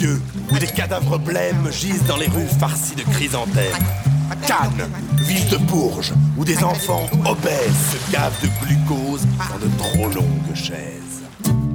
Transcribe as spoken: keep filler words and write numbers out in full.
Dieu, où des cadavres blêmes gisent dans les rues farcies de chrysanthèmes. Cannes, ville de Bourges, où des enfants obèses se gavent de glucose dans de trop longues chaises.